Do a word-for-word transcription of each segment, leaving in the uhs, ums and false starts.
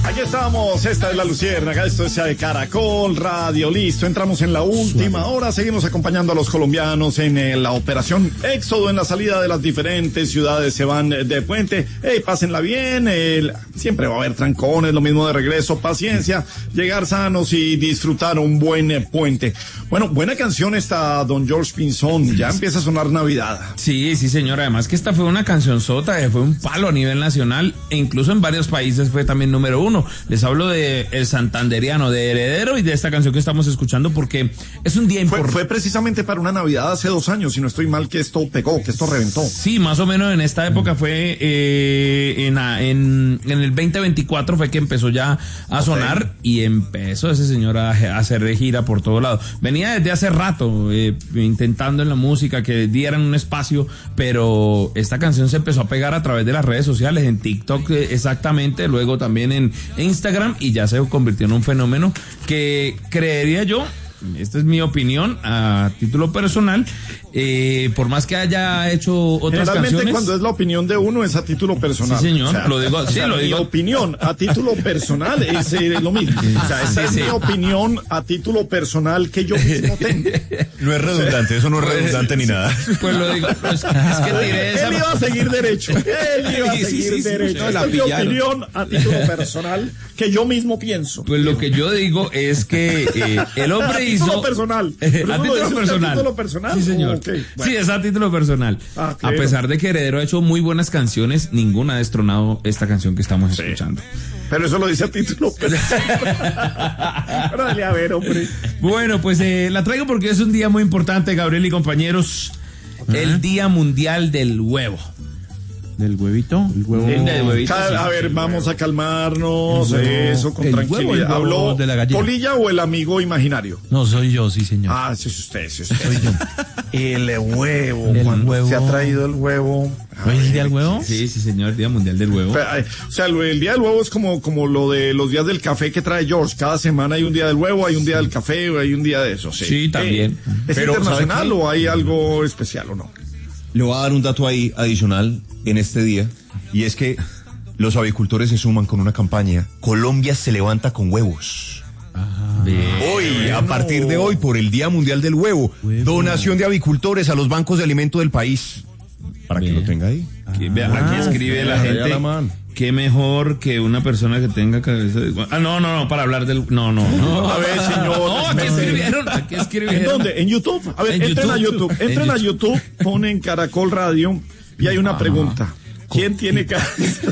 Aquí estamos, esta es La Luciérnaga, esto es de Caracol Radio, listo, entramos en la última hora, seguimos acompañando a los colombianos en eh, la operación Éxodo, en la salida de las diferentes ciudades, se van de puente, hey, pásenla bien, eh, siempre va a haber trancones, lo mismo de regreso, paciencia, llegar sanos y disfrutar un buen eh, puente. Bueno, buena canción esta, don George Pinzón, ya empieza a sonar Navidad. Sí, sí señor, además que esta fue una canción sota, fue un palo a nivel nacional, e incluso en varios países fue también número uno. Les hablo de El Santanderiano, de Heredero, y de esta canción que estamos escuchando porque es un día importante. Fue, fue precisamente para una Navidad hace dos años, si no estoy mal, que esto pegó, que esto reventó. Sí, más o menos en esta época fue, eh, en, en, en el veinte veinticuatro fue que empezó ya a okay. sonar, y empezó ese señor a, a hacer de gira por todo lado. Venía desde hace rato eh, intentando en la música que dieran un espacio, pero esta canción se empezó a pegar a través de las redes sociales, en TikTok eh, exactamente, luego también en, en Instagram, y ya se convirtió en un fenómeno que creería yo, esta es mi opinión a título personal, eh, por más que haya hecho otras Generalmente canciones. Cuando es la opinión de uno es a título personal. Sí, señor, o sea, lo digo, o sí, sea, lo mi digo. opinión a título personal es eh, lo mismo. O sea, esa sí, es sí. mi opinión a título personal que yo mismo tengo. No es redundante, eso no es redundante ni nada. Pues lo digo, pues, es que tiré esa. Él iba a seguir derecho. Él iba a seguir sí, sí, sí, derecho. No, esa es mi opinión a título personal que yo mismo pienso. Pues lo que yo digo es que eh, el hombre hizo. A título personal. A título personal. A título personal. Sí, señor. Okay, bueno. Sí, es a título personal. Ah, claro. A pesar de que Heredero ha hecho muy buenas canciones, ninguna ha destronado esta canción que estamos sí. escuchando. Pero eso lo dice a título personal. Dale, a ver, hombre. Bueno, pues eh, la traigo porque es un día muy importante, Gabriel y compañeros. Uh-huh. El Día Mundial del Huevo. ¿Del huevito? El huevo. El de huevito, a, sí, a ver, vamos a calmarnos, eso, con el tranquilidad. Huevo, el huevo ¿Habló de la gallina. Polilla o el amigo imaginario? No, soy yo, sí, señor. Ah, sí, es usted, sí, es usted. Soy yo. El huevo, el cuando huevo. se ha traído el huevo. ¿Hoy es el Día del Huevo? Sí, sí, señor, Día Mundial del Huevo. Pero, o sea, el Día del Huevo es como, como lo de los días del café que trae George. Cada semana hay un Día del Huevo, hay un Día del café, hay un día de eso. Sí, sí también. Eh, ¿Es Pero, internacional o hay algo especial o no? Le voy a dar un dato ahí adicional en este día, y es que los avicultores se suman con una campaña. Colombia se levanta con huevos. Ah, hoy, a partir de hoy, por el Día Mundial del Huevo, huevo. Donación de avicultores a los bancos de alimento del país. Para bien. Que lo tenga ahí. Aquí, ah, aquí escribe la gente. La qué mejor que una persona que tenga cabeza de... Ah, no, no, no, para hablar del... No, no, no. A ver, señor. No, aquí escribieron, aquí escribieron. ¿En dónde? ¿En YouTube? A ver, en entren YouTube. a YouTube. Entren en a YouTube, YouTube, ponen Caracol Radio y hay una ah. pregunta. ¿Quién tiene cabeza?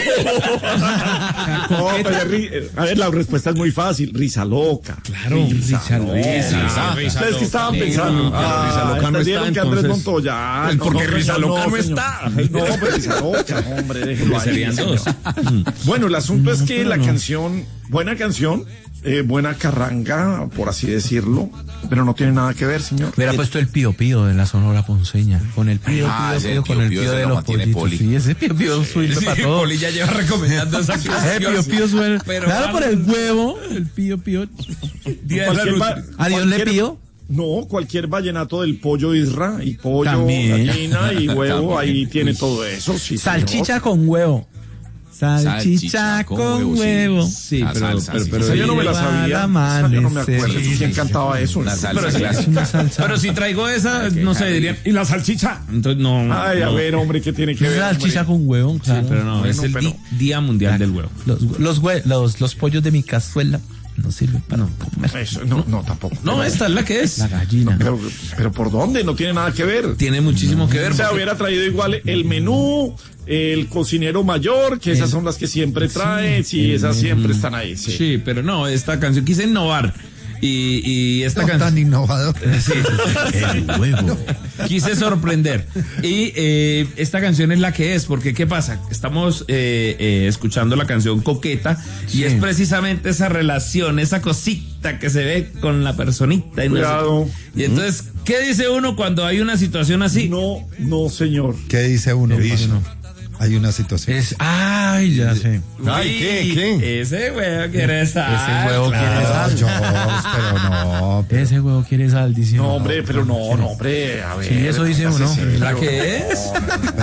No, a ver, la respuesta es muy fácil. Risa loca. Claro, risa, risa loca. Risa, risa, ¿ustedes qué estaban pensando? Ah, risa loca no está, que Andrés Montoya. Pues porque risa loca no está. No, pues risa loca, hombre, déjelo ahí. Serían dos. Bueno, el asunto es que la canción, buena canción, eh, buena carranga, por así decirlo, pero no tiene nada que ver, señor. Hubiera puesto el pío pío de la Sonora Ponceña, con el pío ah, pío, pío, con el pío, pío de los pollitos. Sí, ese pío pío sirve sí, para todo. Poli ya lleva recomendando esa canción. El pío pío suena. Claro, por el huevo, el pío pío. ¿A Dios le pío? No, cualquier vallenato del pollo isra y pollo, también. Gallina y huevo, también. Ahí tiene todo eso. Sí, salchicha señor. Con huevo. Salchicha, salchicha con, con huevo. Sí, sí pero, salsa, pero, pero, pero yo no me la sabía. Esa yo no me acuerdo. Sí, ¿quién cantaba eso? La salsa pero, es una salsa. Pero si traigo esa, no sé, dirían. ¿Y la salchicha? Entonces, no. Ay, a no. ver, hombre, ¿qué tiene que ver? Salchicha hombre? con huevo, claro. Sí, pero no, bueno, es el pero, Día Mundial claro. del Huevo. Los, los, hue los, los pollos de mi cazuela no sirven para no, comer. Eso, no, no, tampoco. No, esta es la que es. La gallina. No, pero, pero ¿por dónde? No tiene nada que ver. Tiene muchísimo no. que ver. O sea, porque... hubiera traído igual el menú, el cocinero mayor, que esas son las que siempre trae, sí, sí esas siempre están ahí. Sí. sí, pero no, esta canción quise innovar. Y, y esta no canción. Tan innovador. Sí. El huevo. Quise sorprender. Y eh, esta canción es la que es, porque ¿qué pasa? Estamos eh, eh, escuchando la canción Coqueta, sí. y es precisamente esa relación, esa cosita que se ve con la personita. Y, no sé. Y entonces, ¿qué dice uno cuando hay una situación así? No, no, señor. ¿Qué dice uno? ¿Qué dice? Hay una situación. Es, ay, ya sé. Ay, ¿qué? ¿Qué? Ese huevo quiere sal. Ese huevo claro, quiere sal. Yo, pero no. Pero... Ese huevo quiere sal, dice. No, hombre, pero no, no, hombre. A ver. Sí, eso dice uno. ¿La qué es? No,